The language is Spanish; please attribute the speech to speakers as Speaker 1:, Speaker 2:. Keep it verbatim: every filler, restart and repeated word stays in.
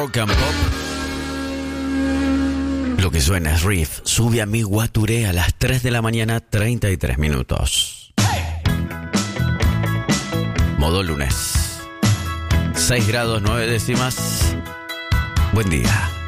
Speaker 1: rock and pop. Lo que suena es Riff. Sube a mi Guaturé a las tres de la mañana, treinta y tres minutos. Modo lunes. seis grados nueve décimas. Buen día.